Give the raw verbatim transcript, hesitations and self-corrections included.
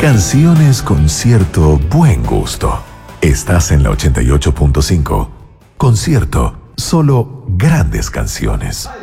Canciones con cierto buen gusto. Estás en la ochenta y ocho punto cinco. Concierto, solo grandes canciones.